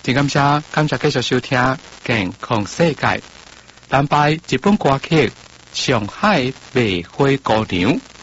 真感谢继续收听《健康世界》。南拜日本歌曲《上海梅花姑娘》。